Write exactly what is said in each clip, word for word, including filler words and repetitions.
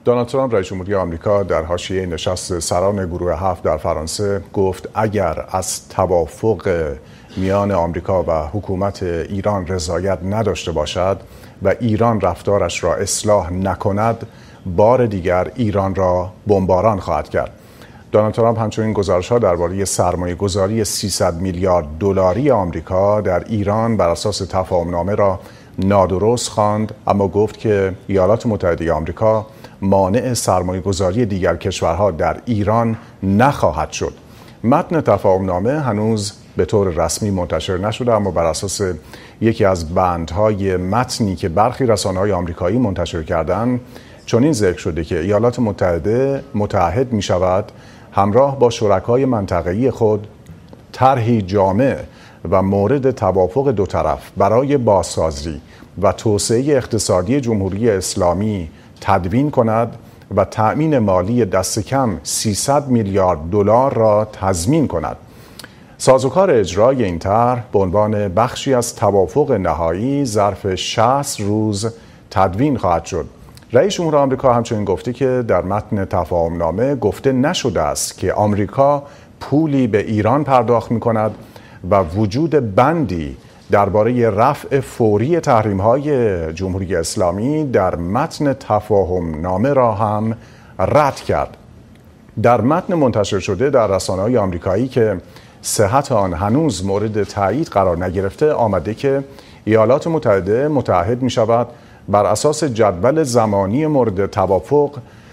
دونالد ترامپ رئیس جمهوری آمریکا در حاشیه نشست سران گروه هفت در فرانسه گفت اگر از توافق میان آمریکا و حکومت ایران رضایت نداشته باشد و ایران رفتارش را اصلاح نکند، بار دیگر ایران را بمباران خواهد کرد. دونالد ترامپ همچنین گزارش‌ها درباره سرمایه‌گذاری سیصد میلیارد دلاری آمریکا در ایران بر اساس تفاهم‌نامه را نادرست خواند، اما گفت که ایالات متحده آمریکا مانع سرمایه‌گذاری دیگر کشورها در ایران نخواهد شد. متن تفاهم‌نامه هنوز به طور رسمی منتشر نشده، اما بر اساس یکی از بندهای متنی که برخی رسانه‌های آمریکایی منتشر کردند، چنین ذکر شده که ایالات متحده متعهد می شود همراه با شرکای منطقه‌ای خود طرحی جامع و مورد توافق دو طرف برای بازسازی و توسعه اقتصادی جمهوری اسلامی تدوین کند و تأمین مالی دست کم سیصد میلیارد دلار را تضمین کند. سازوکار اجرای این طرح به عنوان بخشی از توافق نهایی ظرف شصت روز تدوین خواهد شد. رئیس جمهور آمریکا همچنین گفته که در متن تفاهم‌نامه گفته نشده است که آمریکا پولی به ایران پرداخت می‌کند و وجود بندی درباره رفع فوری تحریم‌های جمهوری اسلامی در متن تفاهم‌نامه را هم رد کرد. در متن منتشر شده در رسانه‌های آمریکایی که صحت آن هنوز مورد تایید قرار نگرفته آمده که ایالات متحده متعهد می‌شود بر اساس جدول زمانی مورد توافق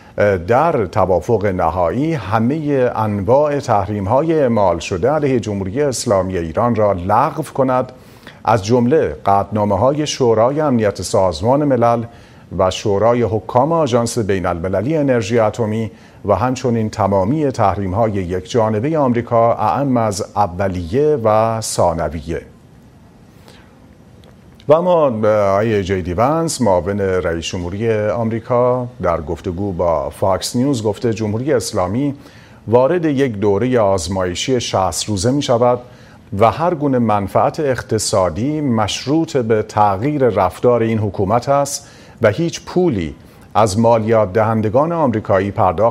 در توافق نهایی همه انواع تحریم‌های اعمال شده علیه جمهوری اسلامی ایران را لغو کند، از جمله قطعنامه‌های شورای امنیت سازمان ملل و شورای حکام آژانس بین‌المللی انرژی اتمی و همچنین تمامی تحریم‌های یکجانبه آمریکا اعم از اولیه و ثانویه. و اما آقای جی دی ونس، معاون رئیس جمهوری آمریکا، در گفتگو با فاکس نیوز گفته جمهوری اسلامی وارد یک دوره آزمایشی شصت روزه می شود و هر گونه منفعت اقتصادی مشروط به تغییر رفتار این حکومت است و هیچ پولی از مالیات دهندگان آمریکایی پرداخت